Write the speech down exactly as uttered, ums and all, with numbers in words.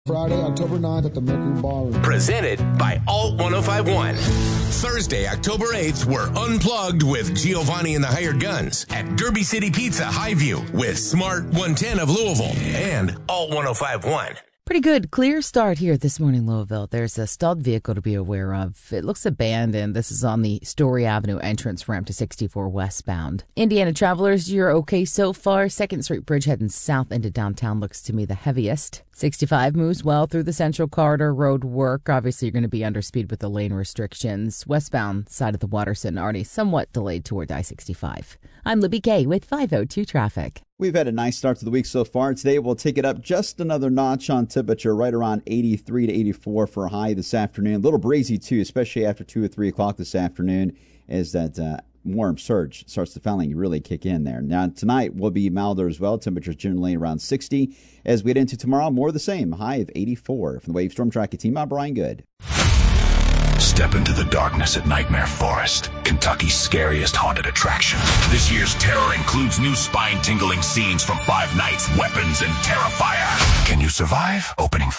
Friday, October ninth at the Mercury Ballroom. Presented by Alt ten fifty-one. Thursday, October eighth, we're unplugged with Giovanni and the Hired Guns at Derby City Pizza Highview with Smart one ten of Louisville and Alt ten fifty-one. Pretty good. Clear start here this morning, Louisville. There's a stalled vehicle to be aware of. It looks abandoned. This is on the Story Avenue entrance ramp to sixty-four westbound. Indiana travelers, you're okay so far. Second Street Bridge heading south into downtown looks to me the heaviest. sixty-five moves well through the Central Corridor road work. Obviously, you're going to be under speed with the lane restrictions. Westbound side of the Waterson already somewhat delayed toward I sixty-five. I'm Libby Kay with five oh two traffic. We've had a nice start to the week so far. Today we'll take it up just another notch on temperature, right around eighty-three to eighty-four for a high this afternoon. A little breezy, too, especially after two or three o'clock this afternoon as that uh, warm surge starts to finally really kick in there. Now, tonight will be milder as well. Temperatures generally around sixty. As we get into tomorrow, more of the same, high of eighty-four. From the Wave Storm Tracker team, I'm Brian Good. Step into the darkness at Nightmare Forest, Kentucky's scariest haunted attraction. This year's terror includes new spine-tingling scenes from Five Nights, Weapons, and Terrifier. Can you survive? Opening